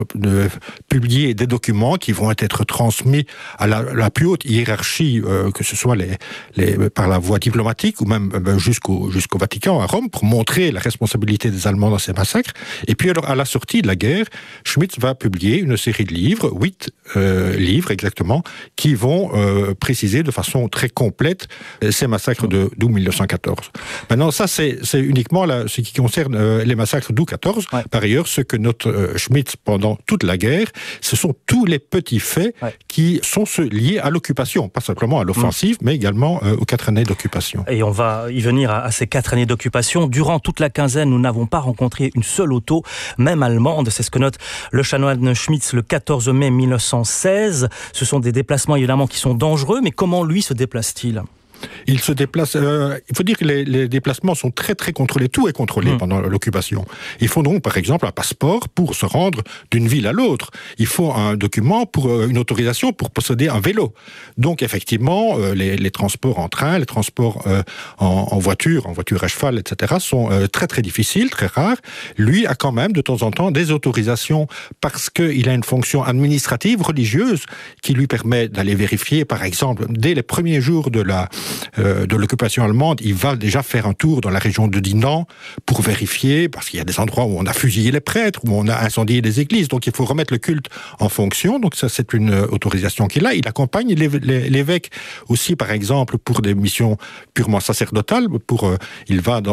de publier des documents qui vont être transmis à la plus haute hiérarchie, que ce soit par la voie diplomatique ou même jusqu'au Vatican, à Rome, pour montrer la responsabilité des Allemands dans ces massacres. Et puis alors, à la sortie de la guerre, Schmitz va publier une série de livres, 8 livres exactement, qui vont préciser de façon très complète ces massacres d'août 1914. Maintenant, ça c'est uniquement ce qui concerne les massacres d'août 14. Ouais. Par ailleurs, ce que note Schmitz pendant toute la guerre, ce sont tous les petits faits qui sont liés à l'occupation, pas simplement à l'offensive, mais également aux 4 années d'occupation. Et on va y venir à ces 4 années d'occupation. Durant toute la quinzaine, nous n'avons pas rencontré une seule auto, même allemande. C'est ce que note le chanoine Schmitz le 14 mai 1916. Ce sont des déplacements évidemment qui sont dangereux, mais comment lui se déplace-t-il ? Il se déplace. Il faut dire que les déplacements sont très très contrôlés. Tout est contrôlé pendant l'occupation. Il faut donc, par exemple, un passeport pour se rendre d'une ville à l'autre. Il faut un document une autorisation pour posséder un vélo. Donc, effectivement, les transports en train, les transports en voiture à cheval, etc., sont très très difficiles, très rares. Lui a quand même de temps en temps des autorisations parce qu'il a une fonction administrative, religieuse, qui lui permet d'aller vérifier, par exemple, dès les premiers jours de l'occupation allemande, il va déjà faire un tour dans la région de Dinant pour vérifier, parce qu'il y a des endroits où on a fusillé les prêtres, où on a incendié des églises, donc il faut remettre le culte en fonction, donc ça c'est une autorisation qu'il a. Il accompagne l'évêque aussi, par exemple, pour des missions purement sacerdotales, il va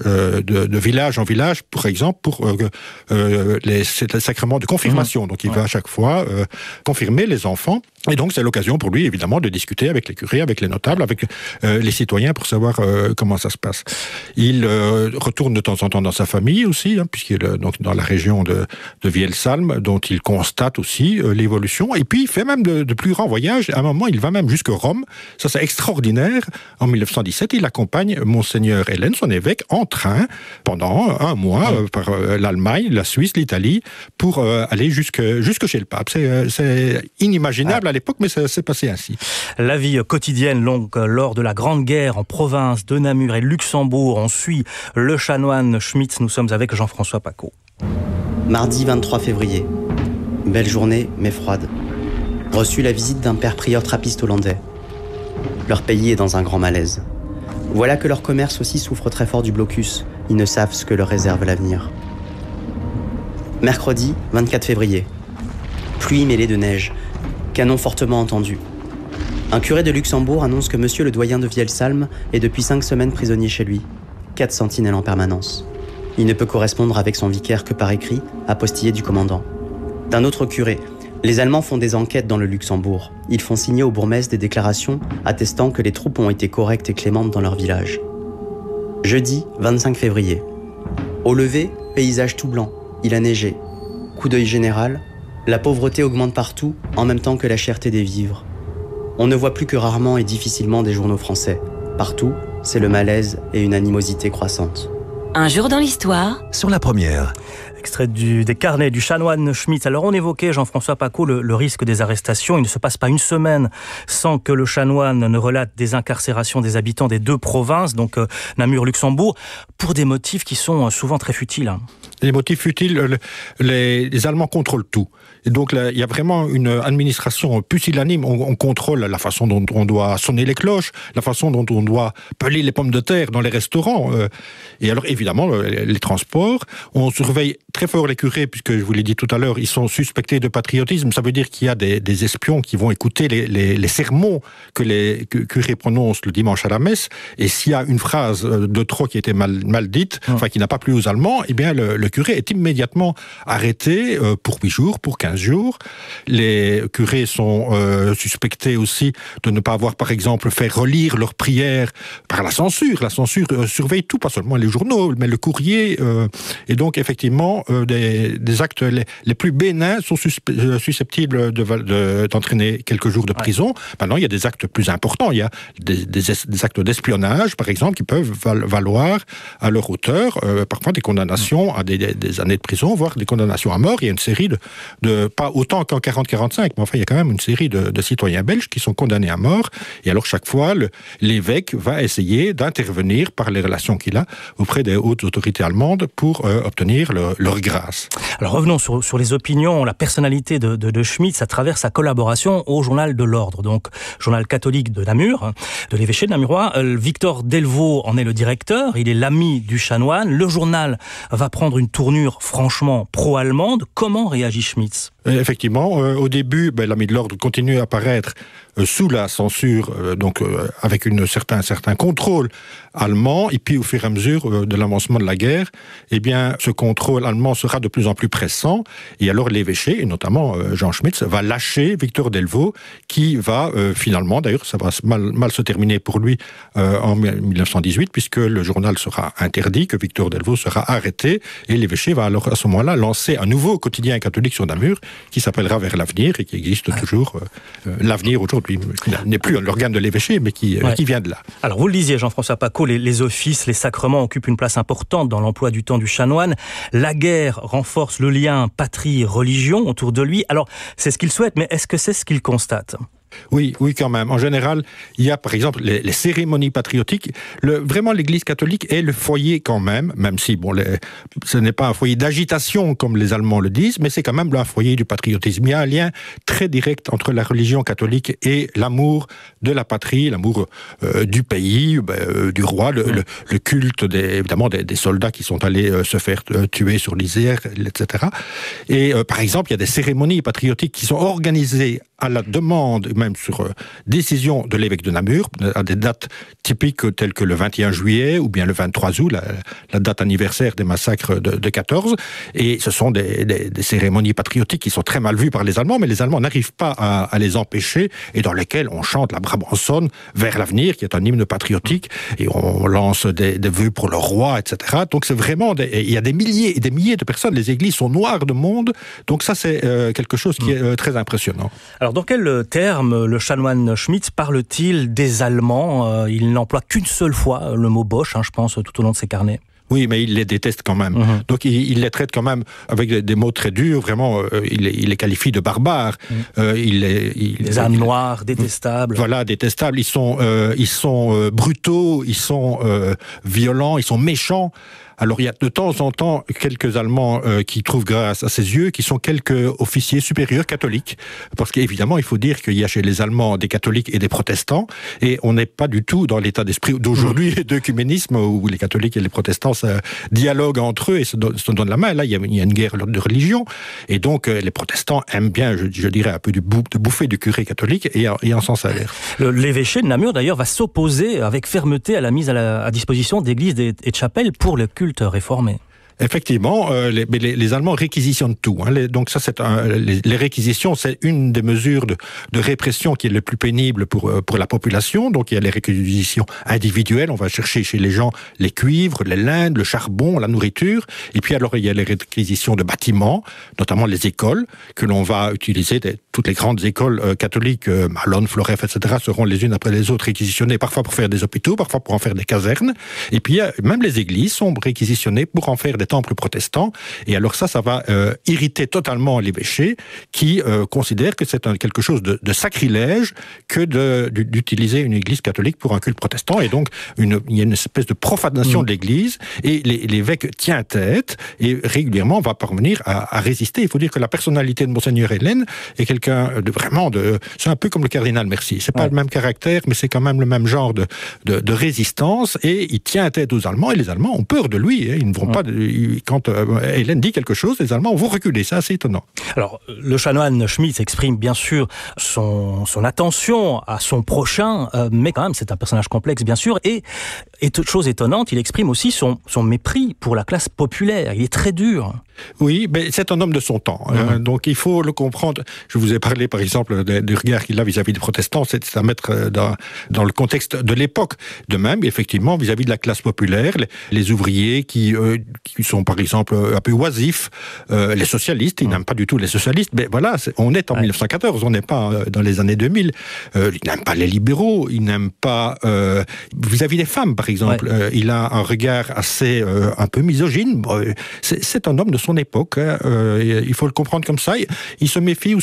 de village en village, par exemple, pour les sacrements de confirmation, donc il va à chaque fois confirmer les enfants, et donc c'est l'occasion pour lui, évidemment, de discuter avec les curés, avec les notables, avec les citoyens pour savoir comment ça se passe. Il retourne de temps en temps dans sa famille aussi, puisqu'il est donc dans la région de Vielsalm, dont il constate aussi l'évolution. Et puis il fait même de plus grands voyages. À un moment, il va même jusqu'à Rome. Ça, c'est extraordinaire. En 1917, il accompagne Monseigneur Hélène, son évêque, en train pendant un mois par l'Allemagne, la Suisse, l'Italie, pour aller jusque chez le pape. C'est inimaginable à l'époque, mais ça s'est passé ainsi. La vie quotidienne longue lors de la Grande Guerre en province de Namur et Luxembourg. On suit le chanoine Schmitz. Nous sommes avec Jean-François Pacaud. Mardi 23 février. Belle journée, mais froide. Reçu la visite d'un père prieur trappiste hollandais. Leur pays est dans un grand malaise. Voilà que leur commerce aussi souffre très fort du blocus. Ils ne savent ce que leur réserve l'avenir. Mercredi 24 février. Pluie mêlée de neige. Canon fortement entendu. Un curé de Luxembourg annonce que monsieur le doyen de Vielsalm est depuis 5 semaines prisonnier chez lui. 4 sentinelles en permanence. Il ne peut correspondre avec son vicaire que par écrit, apostillé du commandant. D'un autre curé, les Allemands font des enquêtes dans le Luxembourg. Ils font signer au bourgmestre des déclarations attestant que les troupes ont été correctes et clémentes dans leur village. Jeudi 25 février. Au lever, paysage tout blanc. Il a neigé. Coup d'œil général. La pauvreté augmente partout, en même temps que la cherté des vivres. On ne voit plus que rarement et difficilement des journaux français. Partout, c'est le malaise et une animosité croissante. Un jour dans l'histoire. Sur la première. Extrait des carnets du chanoine Schmitz. Alors on évoquait, Jean-François Pacaud, le risque des arrestations. Il ne se passe pas une semaine sans que le chanoine ne relate des incarcérations des habitants des 2 provinces, donc Namur-Luxembourg, pour des motifs qui sont souvent très futiles. Les motifs futiles, les Allemands contrôlent tout. Et donc là, il y a vraiment une administration pusillanime. On contrôle la façon dont on doit sonner les cloches, la façon dont on doit peler les pommes de terre dans les restaurants. Et alors évidemment, les transports. On surveille très fort les curés, puisque je vous l'ai dit tout à l'heure, ils sont suspectés de patriotisme. Ça veut dire qu'il y a des espions qui vont écouter les sermons que les curés prononcent le dimanche à la messe. Et s'il y a une phrase de trop qui a été mal dite, enfin qui n'a pas plu aux Allemands, eh bien le curé est immédiatement arrêté pour 8 jours, pour 15 jours. Les curés sont suspectés aussi de ne pas avoir, par exemple, fait relire leurs prières par la censure. La censure surveille tout, pas seulement les journaux, mais le courrier. Et donc, effectivement, des actes les plus bénins sont susceptibles d'entraîner quelques jours de prison. Maintenant, il y a des actes plus importants. Il y a des actes d'espionnage, par exemple, qui peuvent valoir à leur auteur parfois des condamnations à des années de prison, voire des condamnations à mort. Il y a une série de pas autant qu'en 40-45, mais enfin, il y a quand même une série de citoyens belges qui sont condamnés à mort. Et alors, chaque fois, l'évêque va essayer d'intervenir par les relations qu'il a auprès des hautes autorités allemandes pour obtenir le leur grâce. Alors revenons sur les opinions, la personnalité de Schmitz à travers sa collaboration au journal de l'Ordre, donc journal catholique de Namur, de l'évêché de Namurois. Victor Delvaux en est le directeur, il est l'ami du chanoine. Le journal va prendre une tournure franchement pro-allemande. Comment réagit Schmitz ? Effectivement, au début, l'ami de l'Ordre continue à apparaître sous la censure, avec un certain contrôle allemand, et puis au fur et à mesure de l'avancement de la guerre, ce contrôle allemand sera de plus en plus pressant, et alors l'évêché, et notamment Jean Schmitz, va lâcher Victor Delvaux, qui va finalement, d'ailleurs ça va mal se terminer pour lui en 1918, puisque le journal sera interdit, que Victor Delvaux sera arrêté, et l'évêché va alors à ce moment-là lancer un nouveau quotidien catholique sur Namur, qui s'appellera Vers l'avenir, et qui existe toujours, l'avenir aujourd'hui, qui n'est plus l'organe de l'évêché, mais qui vient de là. Alors vous le disiez, Jean-François Pacaud, les offices, les sacrements occupent une place importante dans l'emploi du temps du chanoine. La guerre renforce le lien patrie-religion autour de lui. Alors c'est ce qu'il souhaite, mais est-ce que c'est ce qu'il constate ? Oui, quand même. En général, il y a par exemple les cérémonies patriotiques. Vraiment, l'Église catholique est le foyer quand même si ce n'est pas un foyer d'agitation comme les Allemands le disent, mais c'est quand même un foyer du patriotisme. Il y a un lien très direct entre la religion catholique et l'amour de la patrie, l'amour du pays, du roi, le culte évidemment des soldats qui sont allés se faire tuer sur l'Isère, etc. Et par exemple, il y a des cérémonies patriotiques qui sont organisées à la demande, même sur décision de l'évêque de Namur, à des dates typiques telles que le 21 juillet ou bien le 23 août, la date anniversaire des massacres de 14. Et ce sont des cérémonies patriotiques qui sont très mal vues par les Allemands, mais les Allemands n'arrivent pas à les empêcher, et dans lesquelles on chante la Brabançonne Vers l'avenir, qui est un hymne patriotique, et on lance des vœux pour le roi, etc. Donc c'est vraiment, il y a des milliers et des milliers de personnes, les églises sont noires de monde, donc ça c'est quelque chose qui est très impressionnant. Alors dans quel terme le chanoine Schmitz parle-t-il des Allemands ? Il n'emploie qu'une seule fois le mot Boche, je pense, tout au long de ses carnets. Oui, mais il les déteste quand même. Donc il les traite quand même avec des mots très durs. Vraiment, il les qualifie de barbares. Les âmes noires, détestables. Voilà, détestables. Ils sont brutaux, ils sont violents, ils sont méchants. Alors il y a de temps en temps quelques Allemands qui trouvent grâce à ses yeux, qui sont quelques officiers supérieurs catholiques, parce qu'évidemment il faut dire qu'il y a chez les Allemands des catholiques et des protestants, et on n'est pas du tout dans l'état d'esprit d'aujourd'hui d'œcuménisme où les catholiques et les protestants dialoguent entre eux et se donnent la main. Là il y a une guerre de religion, et donc les protestants aiment bien, je dirais, un peu de bouffer du curé catholique et en s'en servir. L'évêché de Namur d'ailleurs va s'opposer avec fermeté à la mise à disposition d'églises et de chapelles pour le culte réformé. Effectivement, les Allemands réquisitionnent tout. Donc ça, les réquisitions, c'est une des mesures de répression qui est le plus pénible pour la population. Donc il y a les réquisitions individuelles. On va chercher chez les gens les cuivres, les lindes, le charbon, la nourriture. Et puis alors il y a les réquisitions de bâtiments, notamment les écoles que l'on va utiliser. Toutes les grandes écoles catholiques, Malone, Floref, etc., seront les unes après les autres réquisitionnées, parfois pour faire des hôpitaux, parfois pour en faire des casernes. Et puis même les églises sont réquisitionnées pour en faire des temples protestants, et alors ça va irriter totalement l'évêché qui considère que c'est quelque chose de sacrilège que d'utiliser une église catholique pour un culte protestant, et donc il y a une espèce de profanation de l'église, et l'évêque tient tête et régulièrement va parvenir à résister. Il faut dire que la personnalité de Monseigneur Hélène est quelqu'un c'est un peu comme le cardinal Mercier, c'est pas le même caractère, mais c'est quand même le même genre de résistance, et il tient tête aux Allemands, et les Allemands ont peur de lui, ils ne vont pas quand Hélène dit quelque chose, les Allemands vont reculer. C'est assez étonnant. Alors, le chanoine Schmitz exprime bien sûr son attention à son prochain, mais quand même, c'est un personnage complexe, bien sûr, et toute chose étonnante, il exprime aussi son mépris pour la classe populaire. Il est très dur. Oui, mais c'est un homme de son temps. Donc, il faut le comprendre. Je vous ai parlé, par exemple, du regard qu'il a vis-à-vis des protestants. C'est à mettre dans le contexte de l'époque. De même, effectivement, vis-à-vis de la classe populaire, les ouvriers qui sont, par exemple, un peu oisifs, les socialistes, ils n'aiment pas du tout les socialistes. Mais voilà, on est en 1914, on n'est pas dans les années 2000. Ils n'aiment pas les libéraux, ils n'aiment pas... vis-à-vis des femmes, par exemple, il a un regard assez un peu misogyne. C'est un homme de son époque, il faut le comprendre comme ça. Il se méfie aussi de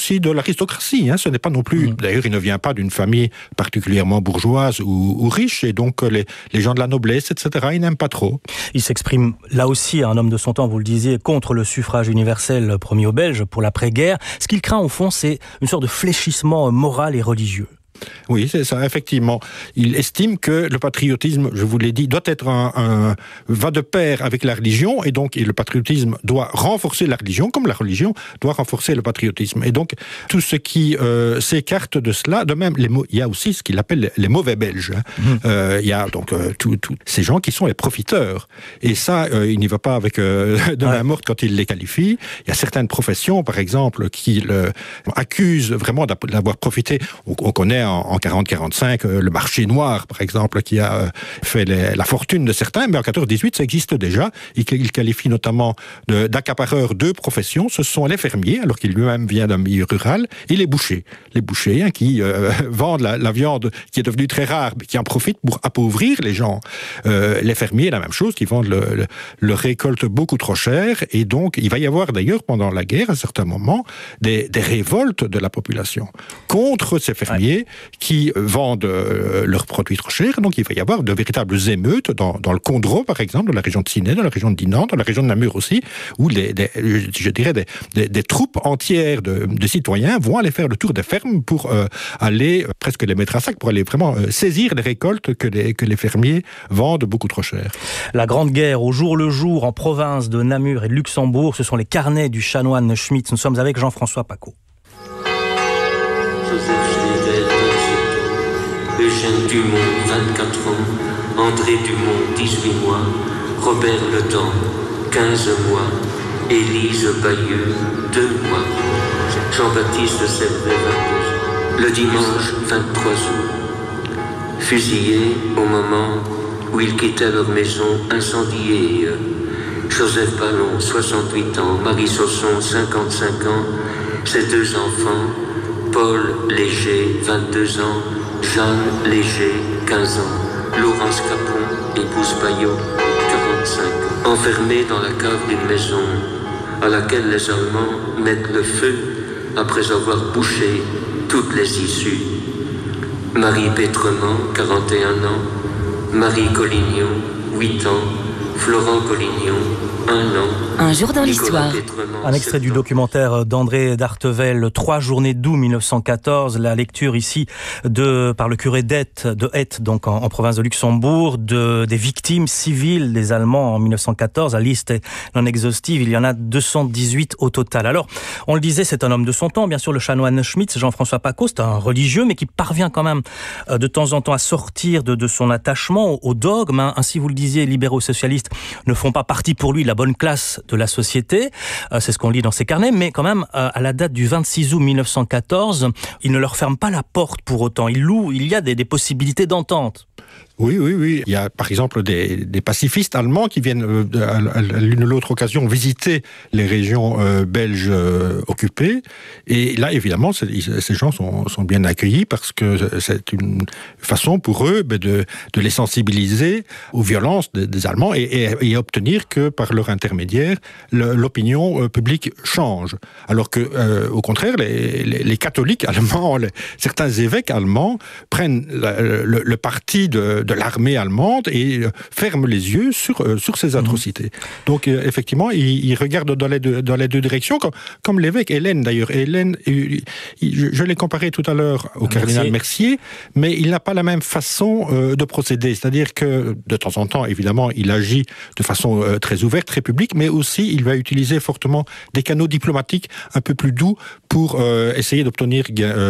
l'aristocratie. Ce n'est pas non plus... D'ailleurs, il ne vient pas d'une famille particulièrement bourgeoise ou riche, et donc les gens de la noblesse, etc., ils n'aiment pas trop. Il s'exprime là aussi, un homme de son temps, vous le disiez, contre le suffrage universel promis aux Belges pour l'après-guerre. Ce qu'il craint, au fond, c'est une sorte de fléchissement moral et religieux. Oui, c'est ça, effectivement. Il estime que le patriotisme, je vous l'ai dit, doit être va de pair avec la religion, et donc le patriotisme doit renforcer la religion, comme la religion doit renforcer le patriotisme. Et donc, tout ce qui s'écarte de cela, de même, il y a aussi ce qu'il appelle les mauvais Belges. Il y a donc tous ces gens qui sont les profiteurs. Et ça, il n'y va pas avec de la morte quand il les qualifie. Il y a certaines professions, par exemple, qui accusent vraiment d'avoir profité. On connaît en 40-45, le marché noir, par exemple, qui a fait la fortune de certains, mais en 14-18, ça existe déjà. Il qualifie notamment d'accapareurs deux professions. Ce sont les fermiers, alors qu'il lui-même vient d'un milieu rural, et les bouchers. Les bouchers qui vendent la viande qui est devenue très rare, qui en profitent pour appauvrir les gens. Les fermiers, la même chose, qui vendent leur récolte beaucoup trop cher, et donc il va y avoir d'ailleurs pendant la guerre, à certains moments, des révoltes de la population contre ces fermiers qui vendent leurs produits trop chers. Donc il va y avoir de véritables émeutes dans le Condro, par exemple, dans la région de Ciney, dans la région de Dinan, dans la région de Namur aussi, où je dirais des troupes entières de citoyens vont aller faire le tour des fermes pour aller presque les mettre à sac, pour aller vraiment saisir les récoltes que les fermiers vendent beaucoup trop cher. La Grande Guerre au jour le jour en province de Namur et de Luxembourg, ce sont les carnets du chanoine Schmitz. Nous sommes avec Jean-François Paco. Eugène Dumont, 24 ans, André Dumont, 18 mois, Robert Ledan, 15 mois, Élise Bayeux, 2 mois, Jean-Baptiste Servet, 22 ans. Le dimanche 23 août, fusillés au moment où ils quittaient leur maison incendiée. Joseph Ballon, 68 ans, Marie Sausson, 55 ans, ses 2 enfants, Paul Léger, 22 ans, Jeanne Léger, 15 ans, Laurence Capon, épouse Payot, 45 ans, enfermés dans la cave d'une maison à laquelle les Allemands mettent le feu après avoir bouché toutes les issues. Marie Pétrement, 41 ans, Marie Collignon, 8 ans, Florent Collignon, 1 an. Un jour dans l'histoire. Un extrait du documentaire d'André d'Artevel, 3 journées d'août 1914. La lecture ici par le curé d'Hette, donc en province de Luxembourg, des victimes civiles des Allemands en 1914. La liste est non exhaustive. Il y en a 218 au total. Alors, on le disait, c'est un homme de son temps. Bien sûr, le chanoine Schmitz, Jean-François Paco, c'est un religieux, mais qui parvient quand même de temps en temps à sortir de son attachement au dogme. Ainsi, vous le disiez, les libéraux socialistes ne font pas partie pour lui de la bonne classe de la société. C'est ce qu'on lit dans ses carnets, mais quand même, à la date du 26 août 1914, il ne leur ferme pas la porte pour autant. Il y a des possibilités d'entente. Oui. Il y a par exemple des pacifistes allemands qui viennent à l'une ou l'autre occasion visiter les régions belges occupées. Et là, évidemment, ces gens sont bien accueillis parce que c'est une façon pour eux de les sensibiliser aux violences des Allemands et obtenir que par leur intermédiaire, l'opinion publique change. Alors que, au contraire, les catholiques allemands, certains évêques allemands prennent le parti de l'armée allemande et ferment les yeux sur ces atrocités. Donc effectivement, il regarde dans les deux directions, comme l'évêque Hélène d'ailleurs. Hélène, je l'ai comparé tout à l'heure au cardinal Mercier, mais il n'a pas la même façon de procéder. C'est-à-dire que de temps en temps, évidemment, il agit de façon très ouverte, très publique, mais aussi il va utiliser fortement des canaux diplomatiques un peu plus doux pour essayer d'obtenir,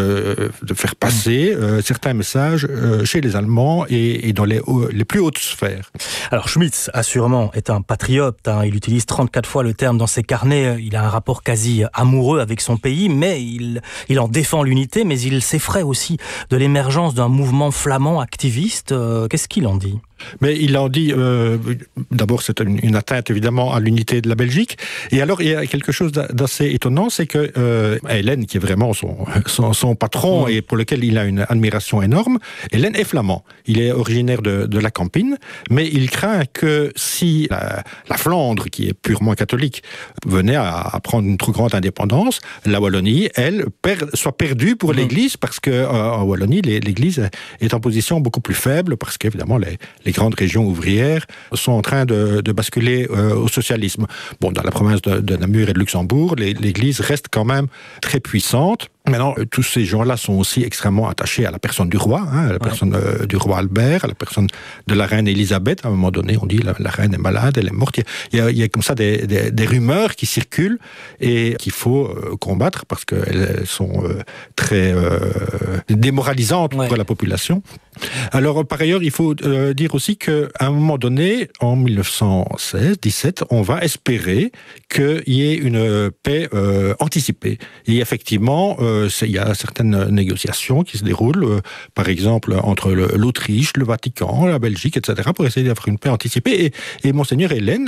de faire passer certains messages chez les Allemands et dans les plus hautes sphères. Alors Schmitz, assurément, est un patriote. Il utilise 34 fois le terme dans ses carnets. Il a un rapport quasi amoureux avec son pays, mais il en défend l'unité, mais il s'effraie aussi de l'émergence d'un mouvement flamand activiste. Qu'est-ce qu'il en dit ? Mais il en dit, d'abord c'est une atteinte évidemment à l'unité de la Belgique, et alors il y a quelque chose d'assez étonnant, c'est que Hélène, qui est vraiment son patron et pour lequel il a une admiration énorme, Hélène est flamand. Il est originaire de la Campine, mais il craint que si la Flandre, qui est purement catholique, venait à prendre une trop grande indépendance, la Wallonie, elle, soit perdue pour l'Église, parce que en Wallonie, l'Église est en position beaucoup plus faible, parce qu'évidemment les grandes régions ouvrières sont en train de basculer au socialisme. Bon, dans la province de Namur et de Luxembourg, l'Église reste quand même très puissante. Maintenant, tous ces gens-là sont aussi extrêmement attachés à la personne du roi, à la personne du roi Albert, à la personne de la reine Élisabeth. À un moment donné, on dit la reine est malade, elle est morte. Il y a comme ça des rumeurs qui circulent et qu'il faut combattre parce qu'elles sont très démoralisantes pour la population. Alors, par ailleurs, il faut dire aussi qu'à un moment donné, en 1916-17, on va espérer qu'il y ait une paix anticipée. Et effectivement, il y a certaines négociations qui se déroulent, par exemple, entre l'Autriche, le Vatican, la Belgique, etc., pour essayer d'avoir une paix anticipée. Et Monseigneur Hélène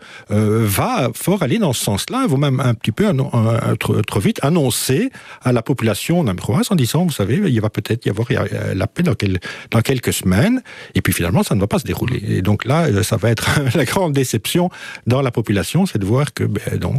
va fort aller dans ce sens-là. Il va même un petit peu trop vite annoncer à la population namuroise en disant, vous savez, il va peut-être y avoir la paix dans quelques semaines. Et puis finalement, ça ne va pas se dérouler. Et donc là, ça va être la grande déception dans la population, c'est de voir que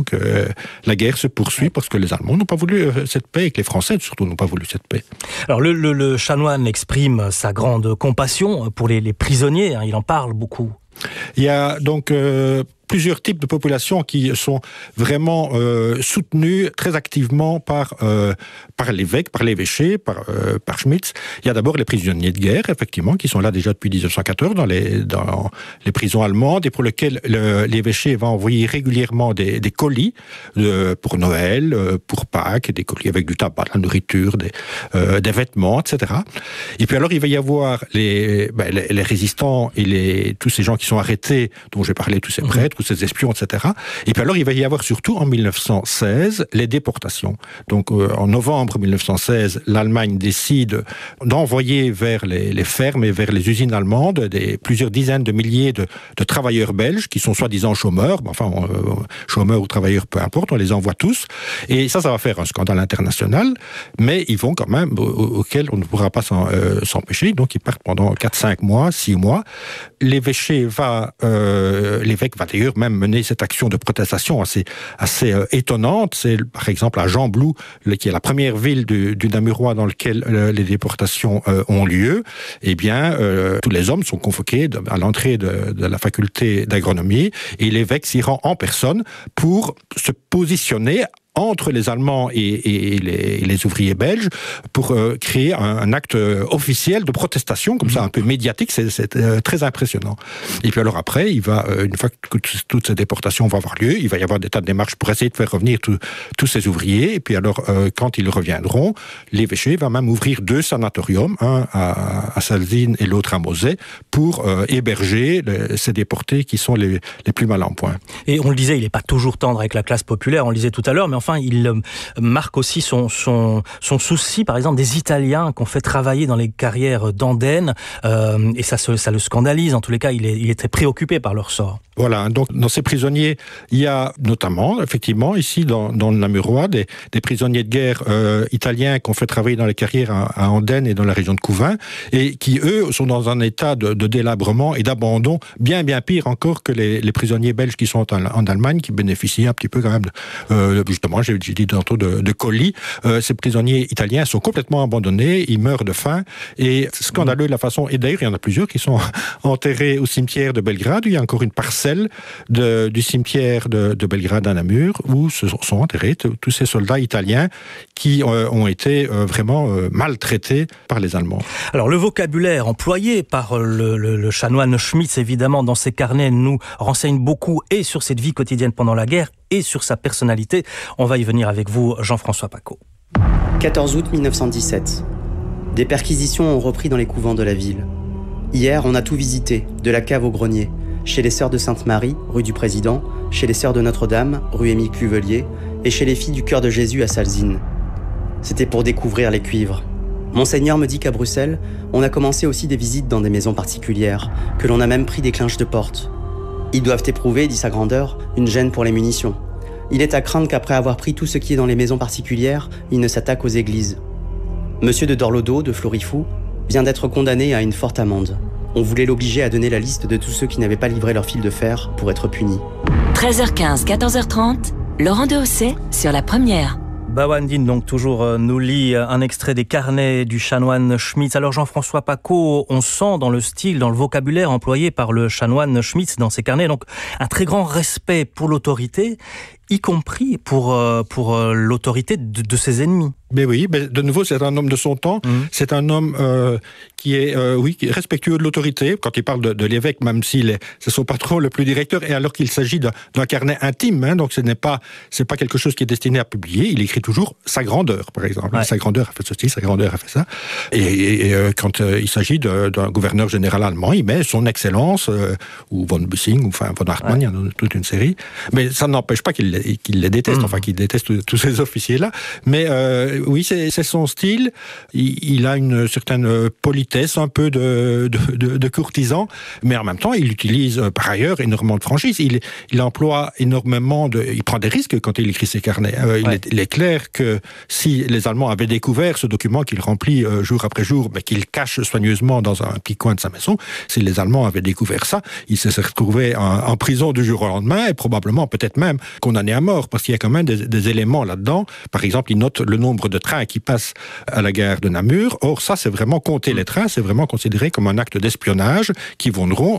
la guerre se poursuit parce que les Allemands n'ont pas voulu cette paix et que les Français surtout n'ont pas voulu cette paix. Alors le chanoine exprime sa grande compassion pour les prisonniers, il en parle beaucoup. Il y a donc plusieurs types de populations qui sont vraiment soutenues très activement par l'évêque, par l'évêché, par Schmitz. Il y a d'abord les prisonniers de guerre, effectivement, qui sont là déjà depuis 1914 dans les prisons allemandes et pour lesquels l'évêché va envoyer régulièrement des colis pour Noël, pour Pâques, des colis avec du tabac, de la nourriture, des vêtements, etc. Et puis alors, il va y avoir les résistants et tous ces gens qui sont arrêtés, dont j'ai parlé, tous ces prêtres, tous ces espions, etc. Et puis alors, il va y avoir surtout en 1916 les déportations. Donc, en novembre 1916, l'Allemagne décide d'envoyer vers les fermes et vers les usines allemandes plusieurs dizaines de milliers de travailleurs belges qui sont soi-disant chômeurs, chômeurs ou travailleurs, peu importe, on les envoie tous. Et ça va faire un scandale international, mais ils vont quand même, auquel on ne pourra pas s'empêcher. Donc, ils partent pendant 4-5 mois, 6 mois. L'évêque va d'ailleurs même mener cette action de protestation assez étonnante. C'est par exemple à Gembloux, qui est la première ville du Namurois dans laquelle les déportations ont lieu. Eh bien, tous les hommes sont convoqués à l'entrée de la faculté d'agronomie et l'évêque s'y rend en personne pour se positionner entre les Allemands et les ouvriers belges pour créer un acte officiel de protestation, comme ça un peu médiatique, c'est très impressionnant. Et puis alors après, une fois que toutes ces déportations vont avoir lieu, il va y avoir des tas de démarches pour essayer de faire revenir tous ces ouvriers, et puis alors quand ils reviendront, l'évêché va même ouvrir 2 sanatoriums, un à Salzine et l'autre à Mosée, pour héberger ces déportés qui sont les plus mal en point. Et on le disait, il n'est pas toujours tendre avec la classe populaire, on le disait tout à l'heure, mais enfin, il marque aussi son souci, par exemple, des Italiens qu'on fait travailler dans les carrières d'Andenne, et ça le scandalise. En tous les cas, il est très préoccupé par leur sort. Voilà, donc dans ces prisonniers, il y a notamment, effectivement, ici dans le Namurois, des prisonniers de guerre italiens qu'on fait travailler dans les carrières à Andenne et dans la région de Couvain, et qui, eux, sont dans un état de délabrement et d'abandon bien pire encore que les prisonniers belges qui sont en Allemagne, qui bénéficient un petit peu quand même, justement, j'ai dit tantôt de colis. Ces prisonniers italiens sont complètement abandonnés, ils meurent de faim, et scandaleux de la façon, et d'ailleurs il y en a plusieurs qui sont enterrés au cimetière de Belgrade. Il y a encore une parcelle du cimetière de Belgrade à Namur où sont enterrés tous ces soldats italiens qui ont été vraiment maltraités par les Allemands. Alors le vocabulaire employé par le chanoine Schmitz, évidemment, dans ses carnets, nous renseigne beaucoup et sur cette vie quotidienne pendant la guerre et sur sa personnalité. On va y venir avec vous, Jean-François Pacaud. 14 août 1917. Des perquisitions ont repris dans les couvents de la ville. Hier, on a tout visité, de la cave au grenier, chez les sœurs de Sainte-Marie, rue du Président, chez les sœurs de Notre-Dame, rue Émile Cuvelier, et chez les filles du Cœur de Jésus à Salzine. C'était pour découvrir les cuivres. Monseigneur me dit qu'à Bruxelles, on a commencé aussi des visites dans des maisons particulières, que l'on a même pris des clinches de porte. Ils doivent éprouver, dit sa grandeur, une gêne pour les munitions. Il est à craindre qu'après avoir pris tout ce qui est dans les maisons particulières, ils ne s'attaquent aux églises. Monsieur de Dorlodo, de Florifou, vient d'être condamné à une forte amende. On voulait l'obliger à donner la liste de tous ceux qui n'avaient pas livré leur fil de fer pour être punis. 13h15, 14h30, Laurent Dehaussais sur la première. Bawandine, donc, toujours nous lit un extrait des carnets du chanoine Schmitz. Alors, Jean-François Pacaud, on sent dans le style, dans le vocabulaire employé par le chanoine Schmitz dans ses carnets, donc, un très grand respect pour l'autorité, y compris pour l'autorité de ses ennemis. Mais oui, mais de nouveau, c'est un homme de son temps. C'est un homme qui est respectueux de l'autorité. Quand il parle de l'évêque, même s'il c'est son patron le plus directeur, et alors qu'il s'agit d'un carnet intime, donc c'est pas quelque chose qui est destiné à publier. Il écrit toujours sa grandeur, par exemple. Ouais. Sa grandeur a fait ceci, sa grandeur a fait ça. Et quand il s'agit d'un gouverneur général allemand, il met son excellence, ou von Büssing, ou enfin von Hartmann, il y en a toute une série. Mais ça n'empêche pas qu'il les déteste, enfin qu'il déteste tous ces officiers-là. Mais oui, c'est son style. Il a une certaine politesse, un peu de courtisan, mais en même temps, il utilise par ailleurs énormément de franchise. Il emploie énormément il prend des risques quand il écrit ses carnets. Il est clair que si les Allemands avaient découvert ce document qu'il remplit jour après jour, mais qu'il cache soigneusement dans un petit coin de sa maison, si les Allemands avaient découvert ça, il se serait retrouvé en prison du jour au lendemain, et probablement, peut-être même, condamné à mort, parce qu'il y a quand même des éléments là-dedans. Par exemple, il note le nombre de trains qui passent à la gare de Namur. Or, ça, c'est vraiment compter les trains, c'est vraiment considéré comme un acte d'espionnage qui vaudront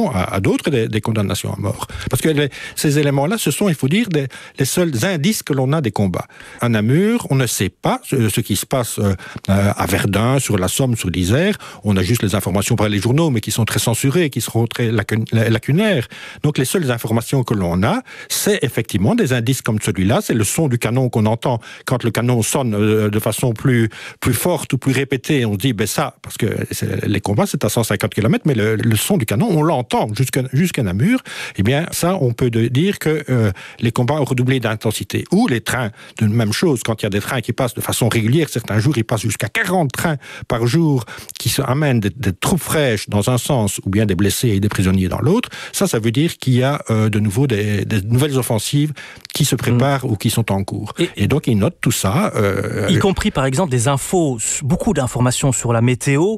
à d'autres des condamnations à mort. Parce que ces éléments-là, ce sont, il faut dire, les seuls indices que l'on a des combats. À Namur, on ne sait pas ce qui se passe à Verdun, sur la Somme, sur l'Isère. On a juste les informations par les journaux, mais qui sont très censurées, qui seront très lacunaires. Donc, les seules informations que l'on a, c'est effectivement des indices comme celui-là, c'est le son du canon qu'on entend quand le canon sonne de façon plus forte ou plus répétée. On se dit, ça, parce que les combats, c'est à 150 km, mais le son du canon, on l'entend jusqu'à Namur. Eh bien, ça, on peut dire que les combats ont redoublé d'intensité. Ou les trains, de même chose, quand il y a des trains qui passent de façon régulière, certains jours, ils passent jusqu'à 40 trains par jour qui amènent des troupes fraîches dans un sens, ou bien des blessés et des prisonniers dans l'autre. Ça veut dire qu'il y a de nouveau des nouvelles offensives qui se préparent ou qui sont en cours. Et donc, ils notent tout ça. Y compris, par exemple, des infos, beaucoup d'informations sur la météo,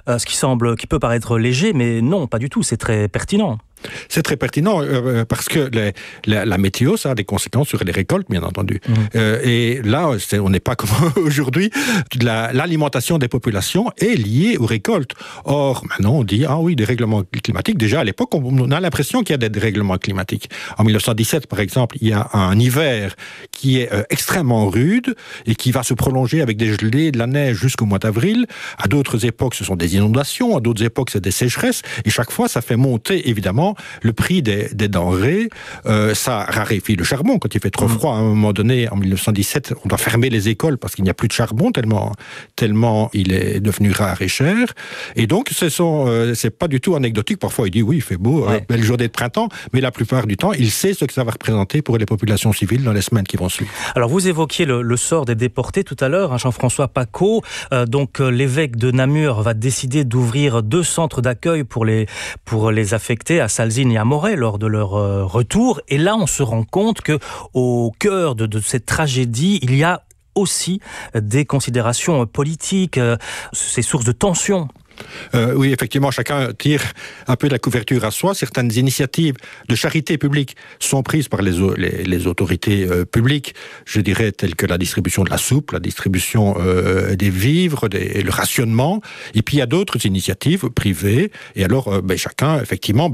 qui peut paraître léger, mais non, pas du tout, c'est très pertinent. C'est très pertinent parce que la météo, ça a des conséquences sur les récoltes, bien entendu. Et là, on n'est pas comme aujourd'hui. L'alimentation des populations est liée aux récoltes. Or, maintenant, on dit, des règlements climatiques. Déjà, à l'époque, on a l'impression qu'il y a des dérèglements climatiques. En 1917, par exemple, il y a un hiver qui est extrêmement rude et qui va se prolonger avec des gelées, de la neige jusqu'au mois d'avril. À d'autres époques, ce sont des inondations. À d'autres époques, c'est des sécheresses. Et chaque fois, ça fait monter, évidemment, le prix des denrées. Ça raréfie le charbon. Quand il fait trop froid, à un moment donné, en 1917, on doit fermer les écoles parce qu'il n'y a plus de charbon, tellement il est devenu rare et cher. Et donc, c'est pas du tout anecdotique. Parfois, il dit, oui, il fait beau, belle journée de printemps, mais la plupart du temps, il sait ce que ça va représenter pour les populations civiles dans les semaines qui vont suivre. Alors, vous évoquiez le sort des déportés tout à l'heure, Jean-François Pacaud. L'évêque de Namur va décider d'ouvrir 2 centres d'accueil pour les affectés à Salzine et à Moret lors de leur retour. Et là, on se rend compte que au cœur de cette tragédie, il y a aussi des considérations politiques, ces sources de tension. Oui, effectivement, chacun tire un peu de la couverture à soi. Certaines initiatives de charité publique sont prises par les autorités publiques, je dirais, telles que la distribution de la soupe, la distribution des vivres, le rationnement. Et puis, il y a d'autres initiatives privées. Et alors, chacun, effectivement,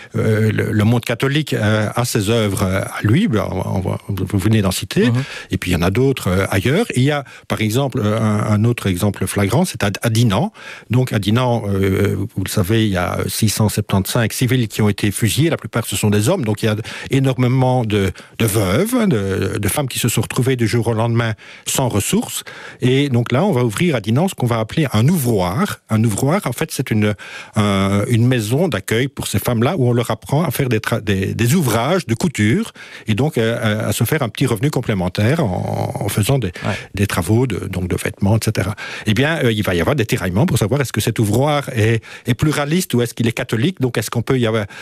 le monde catholique a ses œuvres à lui. Vous venez d'en citer. Et puis, il y en a d'autres ailleurs. Et il y a, par exemple, un autre exemple flagrant, c'est à Dinan. Donc, à Dinan, Dinant, vous le savez, il y a 675 civils qui ont été fusillés. La plupart, ce sont des hommes. Donc, il y a énormément de veuves, de femmes qui se sont retrouvées du jour au lendemain sans ressources. Et donc là, on va ouvrir à Dinant ce qu'on va appeler un ouvroir. Un ouvroir, en fait, c'est une maison d'accueil pour ces femmes-là où on leur apprend à faire des ouvrages de couture et donc à se faire un petit revenu complémentaire en faisant des travaux de vêtements, etc. Eh bien, il va y avoir des tiraillements pour savoir est-ce que cet ouvroir est pluraliste ou est-ce qu'il est catholique. Donc, est-ce qu'on peut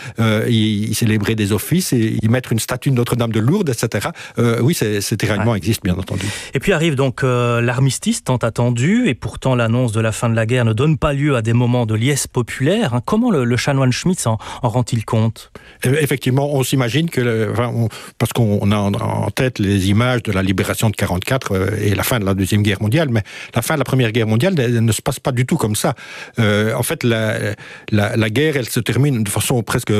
y célébrer des offices et y mettre une statue de Notre-Dame de Lourdes, etc. Oui, ces tiraillements existent, bien entendu. Et puis arrive donc l'armistice tant attendu, et pourtant l'annonce de la fin de la guerre ne donne pas lieu à des moments de liesse populaire. Comment le chanoine Schmitz en rend-il compte ? Effectivement, on s'imagine que, parce qu'on a en tête les images de la libération de 1944 et la fin de la Deuxième Guerre mondiale, mais la fin de la Première Guerre mondiale ne se passe pas du tout comme ça. En fait, la guerre, elle se termine de façon presque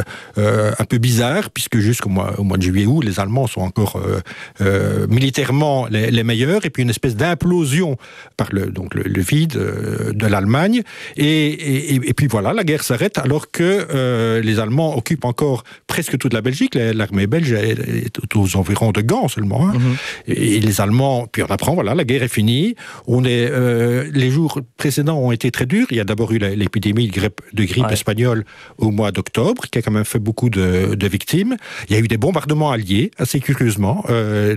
un peu bizarre, puisque jusqu'au mois de juillet-août, les Allemands sont encore militairement les meilleurs, et puis une espèce d'implosion par le vide de l'Allemagne, et puis voilà, la guerre s'arrête alors que les Allemands occupent encore presque toute la Belgique. L'armée belge est aux environs de Gand seulement. Et les Allemands, puis on apprend, voilà, la guerre est finie. Les jours précédents ont été très durs. Il y a d'abord eu l'épidémie de grippe espagnole au mois d'octobre, qui a quand même fait beaucoup de victimes. Il y a eu des bombardements alliés, assez curieusement,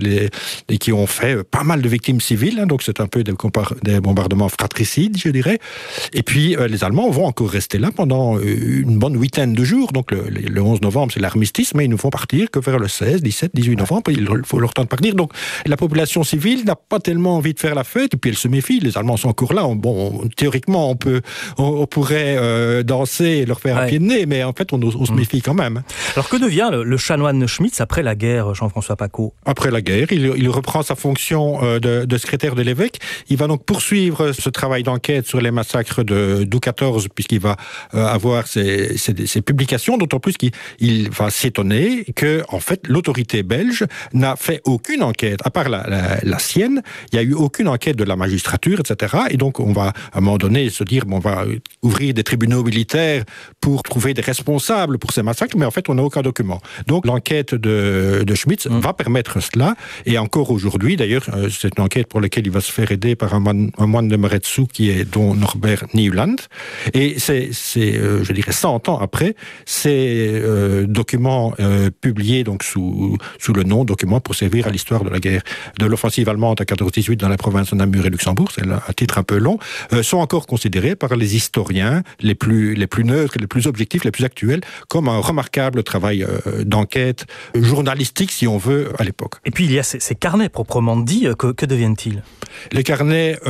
et qui ont fait pas mal de victimes civiles. Donc c'est un peu des bombardements fratricides, je dirais. Et puis les Allemands vont encore rester là pendant une bonne huitaine de jours. Donc le 11 novembre, c'est l'armistice, mais ils ne vont partir que vers le 16, 17, 18 novembre. Il faut leur temps de partir. Donc la population civile n'a pas tellement envie de faire la fête, et puis elle se méfie. Les Allemands sont encore là. Théoriquement, on pourrait danser et leur faire un pied de nez, mais en fait, on se méfie quand même. Alors que devient le chanoine Schmitz après la guerre, Jean-François Pacaud ? Après la guerre, il reprend sa fonction de secrétaire de l'évêque. Il va donc poursuivre ce travail d'enquête sur les massacres d'août 14, puisqu'il va avoir ces publications, d'autant plus qu'il va s'étonner que, en fait, l'autorité belge n'a fait aucune enquête, à part la sienne. Il n'y a eu aucune enquête de la magistrature, etc. Et donc, on va, à un moment donné, se dire, on va ouvrir des tribunaux militaires pour trouver des responsables pour ces massacres, mais en fait, on n'a aucun document. Donc, l'enquête de Schmitz va permettre cela. Et encore aujourd'hui, d'ailleurs, c'est une enquête pour laquelle il va se faire aider par un moine de Meretsu, dont Norbert Nieuwland. Et c'est je dirais, 100 ans après, ces documents publiés donc sous le nom documents pour servir à l'histoire de la guerre de l'offensive allemande à 14-18 dans la province de Namur et Luxembourg, c'est un titre un peu long, sont encore considérés par les historiens les plus neutres, les plus objectifs, les plus actuels, comme un remarquable travail d'enquête journalistique, si on veut, à l'époque. Et puis il y a ces carnets proprement dit, que deviennent-ils ? Les carnets,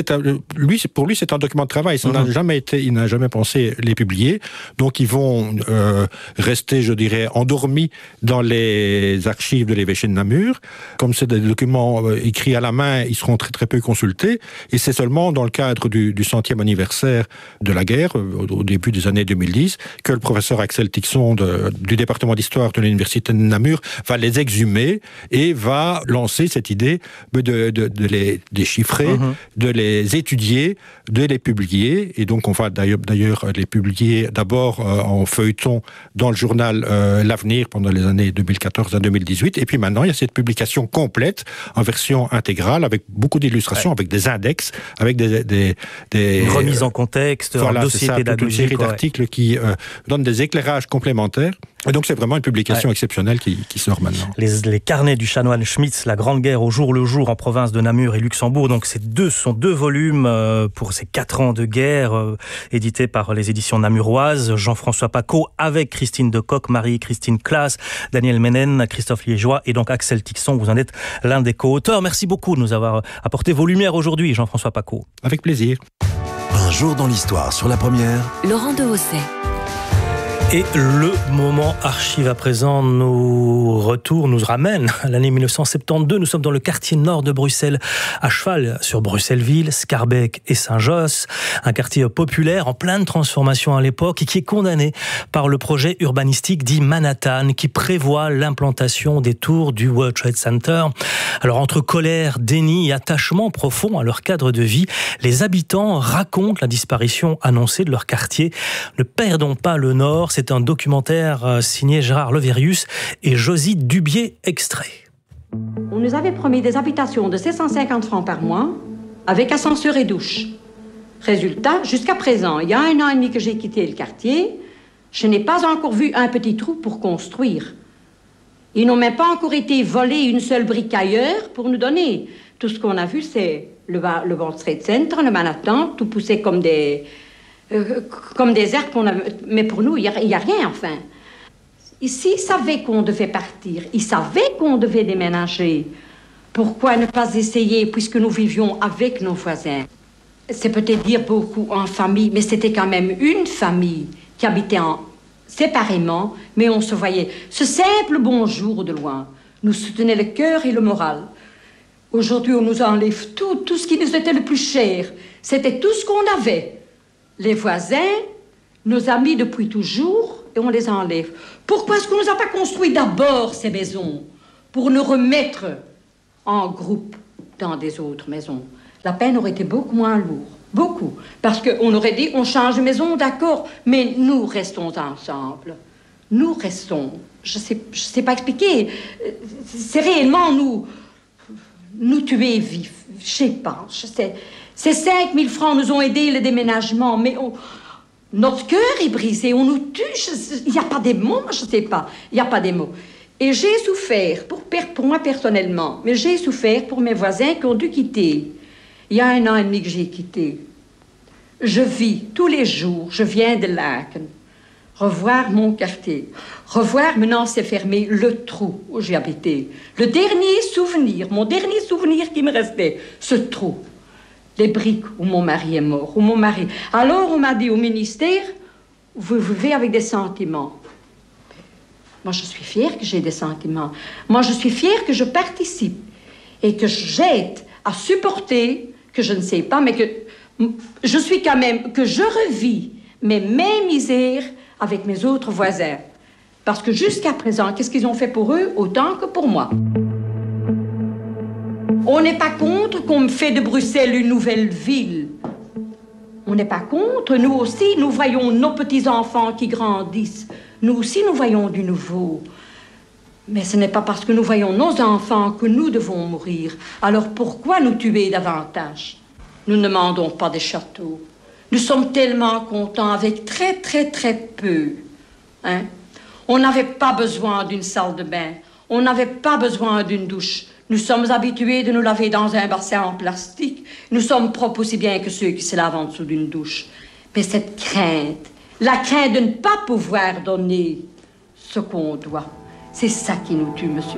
pour lui, c'est un document de travail. Il n'a jamais pensé les publier. Donc, ils vont rester, je dirais, endormis dans les archives de l'évêché de Namur. Comme c'est des documents écrits à la main, ils seront très, très peu consultés. Et c'est seulement dans le cadre du 100e anniversaire de la guerre, au début des années 2010, que le professeur Axel Tixon du département d'histoire de l'université de Namur va les exhumer et va lancer cette idée de les déchiffrer, de les étudier, de les publier. Et donc, on va d'ailleurs les publier d'abord en feuilleton dans le journal L'Avenir pendant les années 2014 à 2018. Et puis maintenant, il y a cette publication complète en version intégrale avec beaucoup d'illustrations, avec des index, avec des remises en contexte, un dossier pédagogique. Une série d'articles qui donnent des éclairages complémentaires. Et donc, c'est vraiment une publication exceptionnelle qui sort maintenant. Les carnets du chanoine Schmitz, la Grande Guerre au jour le jour en province de Namur et Luxembourg. Donc, ce sont deux volumes pour ces 4 ans de guerre, édités par les éditions namuroises. Jean-François Pacaud avec Christine Decoq, Marie-Christine Claes, Daniel Ménen, Christophe Liégeois et donc Axel Tixon. Vous en êtes l'un des co-auteurs. Merci beaucoup de nous avoir apporté vos lumières aujourd'hui, Jean-François Pacaud. Avec plaisir. Un jour dans l'histoire sur la première. Laurent Dehaussais. Et le moment archive à présent nous ramène à l'année 1972. Nous sommes dans le quartier nord de Bruxelles, à cheval sur Bruxelles-Ville, Schaerbeek et Saint-Josse. Un quartier populaire en pleine transformation à l'époque et qui est condamné par le projet urbanistique dit Manhattan, qui prévoit l'implantation des tours du World Trade Center. Alors entre colère, déni et attachement profond à leur cadre de vie, les habitants racontent la disparition annoncée de leur quartier. Ne perdons pas le nord. C'est un documentaire signé Gérard Leverius et Josie Dubié, extrait. On nous avait promis des habitations de 750 francs par mois, avec ascenseur et douche. Résultat, jusqu'à présent, il y a 1 an et demi que j'ai quitté le quartier, je n'ai pas encore vu un petit trou pour construire. Ils n'ont même pas encore été volés une seule brique ailleurs pour nous donner. Tout ce qu'on a vu, c'est le World Trade Center, le Manhattan, tout poussé comme des herbes qu'on a... Mais pour nous, il n'y a rien, enfin. Ici, ils savaient qu'on devait partir. Ils savaient qu'on devait déménager. Pourquoi ne pas essayer, puisque nous vivions avec nos voisins? C'est peut-être dire beaucoup en famille, mais c'était quand même une famille qui habitait séparément, mais on se voyait. Ce simple bonjour de loin nous soutenait le cœur et le moral. Aujourd'hui, on nous enlève tout ce qui nous était le plus cher. C'était tout ce qu'on avait. Les voisins, nos amis depuis toujours, et on les enlève. Pourquoi est-ce qu'on ne nous a pas construit d'abord ces maisons pour nous remettre en groupe dans des autres maisons? La peine aurait été beaucoup moins lourde. Beaucoup. Parce qu'on aurait dit, on change de maison, d'accord, mais nous restons ensemble. Nous restons. Je sais pas expliquer. C'est réellement nous tuer vifs. Je sais pas. Ces 5 000 francs nous ont aidé le déménagement, mais notre cœur est brisé, on nous tue. Il n'y a pas des mots, je sais pas. Il n'y a pas des mots. Et j'ai souffert, pour moi personnellement, mais j'ai souffert pour mes voisins qui ont dû quitter. Il y a 1 an et demi que j'ai quitté. Je vis tous les jours, je viens de Laken, revoir mon quartier, revoir, maintenant c'est fermé, le trou où j'ai habité. Le dernier souvenir, mon dernier souvenir qui me restait, ce trou. Les briques où mon mari est mort, où mon mari... Alors on m'a dit au ministère, vous vivez avec des sentiments. Moi je suis fière que j'ai des sentiments. Moi je suis fière que je participe et que j'aide à supporter, que je ne sais pas, mais que je suis quand même, que je revis mes mêmes misères avec mes autres voisins. Parce que jusqu'à présent, qu'est-ce qu'ils ont fait pour eux autant que pour moi? On n'est pas contre qu'on me fait de Bruxelles une nouvelle ville. On n'est pas contre. Nous aussi, nous voyons nos petits-enfants qui grandissent. Nous aussi, nous voyons du nouveau. Mais ce n'est pas parce que nous voyons nos enfants que nous devons mourir. Alors pourquoi nous tuer davantage? Nous ne demandons pas des châteaux. Nous sommes tellement contents avec très, très, très peu. Hein? On n'avait pas besoin d'une salle de bain. On n'avait pas besoin d'une douche. Nous sommes habitués de nous laver dans un bassin en plastique. Nous sommes propres aussi bien que ceux qui se lavent en dessous d'une douche. Mais cette crainte, la crainte de ne pas pouvoir donner ce qu'on doit, c'est ça qui nous tue, monsieur.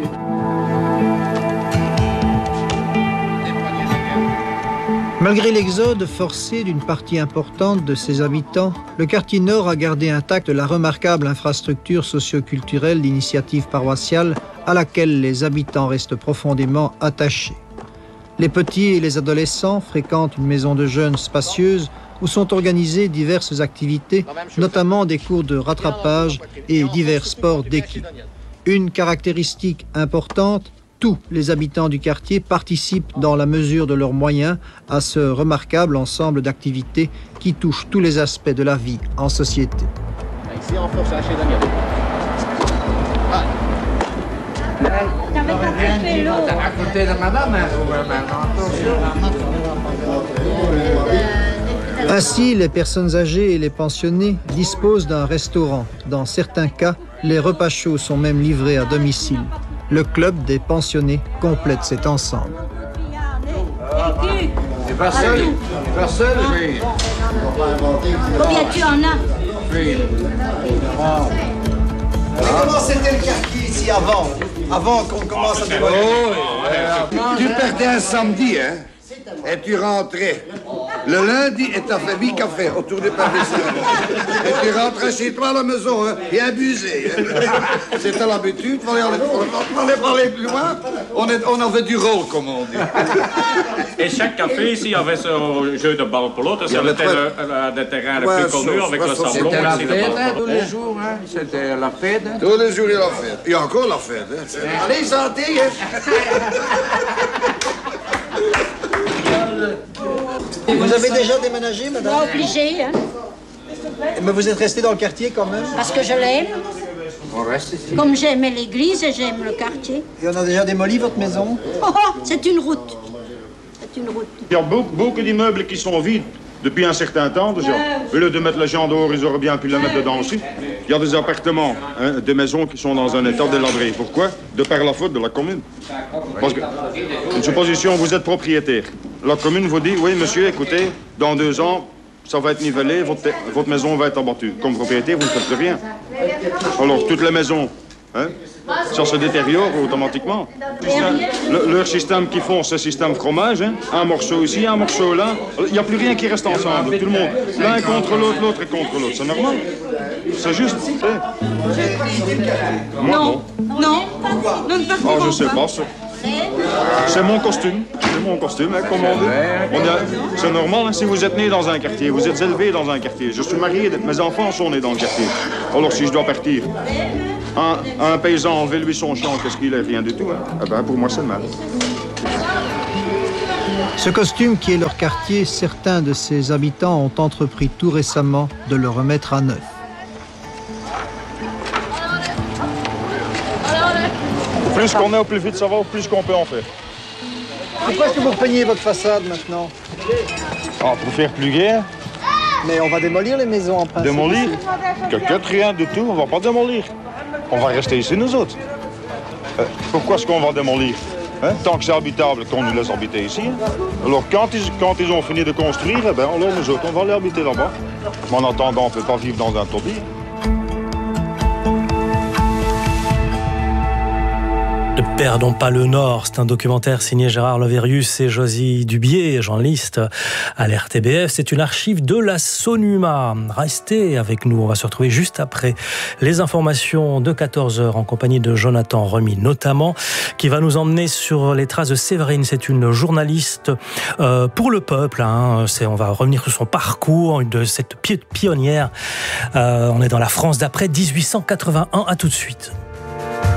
Malgré l'exode forcé d'une partie importante de ses habitants, le quartier nord a gardé intacte la remarquable infrastructure socio-culturelle d'initiative paroissiale à laquelle les habitants restent profondément attachés. Les petits et les adolescents fréquentent une maison de jeunes spacieuse où sont organisées diverses activités, notamment des cours de rattrapage et divers sports d'équipe. Une caractéristique importante, tous les habitants du quartier participent dans la mesure de leurs moyens à ce remarquable ensemble d'activités qui touchent tous les aspects de la vie en société. Ici, en force, chez Daniel. À côté de madame. Ainsi, les personnes âgées et les pensionnés disposent d'un restaurant. Dans certains cas, les repas chauds sont même livrés à domicile. Le club des pensionnés complète cet ensemble. C'est pas seul? C'est pas seul, oui. Combien tu en as? Oui. Mais comment c'était le quartier ici avant? Avant qu'on commence à dévoiler? Tu perdais un samedi, hein? Et tu rentrais. Le lundi, et t'as fait 8 cafés autour du pain des Saints. Et tu rentrais chez toi à la maison, hein, et abusé. Hein. C'était l'habitude, fallait aller plus loin. On avait du rôle, comme on dit. Et chaque café, ici, il y avait ce jeu de balle pour l'autre. C'était le terrain le plus connu avec le sablon. C'était la fête, tous les jours. Hein. C'était la fête. Hein. Tous les jours, il y a la fête. Il y a encore la fête. Hein. Allez, santé. Hein. Vous avez déjà déménagé, madame? Pas obligé, hein. Mais vous êtes resté dans le quartier quand même? Parce que je l'aime. On reste ici. Comme j'aime l'église et j'aime le quartier. Et on a déjà démoli votre maison? Oh, c'est une route. C'est une route. Il y a beaucoup d'immeubles qui sont vides depuis un certain temps déjà. Au lieu de mettre les gens dehors, ils auraient bien pu la mettre dedans aussi. Il y a des appartements, hein, des maisons qui sont dans un état délabré. Pourquoi? De par la faute de la commune. Parce que, une supposition, vous êtes propriétaire. La commune vous dit, oui monsieur, écoutez, dans 2 ans, ça va être nivelé, votre maison va être abattue. Comme propriétaire, vous ne faites plus rien. Alors, toutes les maisons, hein, ça se détériore automatiquement. Leur système qu'ils font, c'est système fromage, hein, un morceau ici, un morceau là. Il n'y a plus rien qui reste ensemble, tout le monde. L'un contre l'autre, l'autre est contre l'autre. C'est normal. C'est juste. Non, non, nous ne Ah, je sais pas. C'est mon costume. C'est mon costume, hein, comme on dit. C'est normal, hein, si vous êtes né dans un quartier, vous êtes élevé dans un quartier. Je suis marié, mes enfants sont nés dans le quartier. Alors si je dois partir, un paysan enlever lui son champ, qu'est-ce qu'il est? Rien du tout. Hein. Eh ben, pour moi, c'est mal. Ce costume qui est leur quartier, certains de ses habitants ont entrepris tout récemment de le remettre à neuf. Plus qu'on est, au plus vite ça va, au plus qu'on peut en faire. Pourquoi est-ce que vous repeignez votre façade maintenant? Ah, pour faire plus gai. Mais on va démolir les maisons en principe. Démolir? Rien du tout, on va pas démolir. On va rester ici nous autres. Pourquoi est-ce qu'on va démolir? Hein? Tant que c'est habitable, qu'on nous laisse habiter ici. Alors quand ils ont fini de construire, eh ben, alors nous autres, on va aller habiter là-bas. Mais en attendant, on ne peut pas vivre dans un taudis. Ne perdons pas le Nord, c'est un documentaire signé Gérard Loverius et Josie Dubié, journaliste à l'RTBF. C'est une archive de la Sonuma. Restez avec nous, on va se retrouver juste après les informations de 14h en compagnie de Jonathan Remy notamment, qui va nous emmener sur les traces de Séverine. C'est une journaliste pour le peuple. Hein. On va revenir sur son parcours de cette pionnière. On est dans la France d'après 1881. À tout de suite.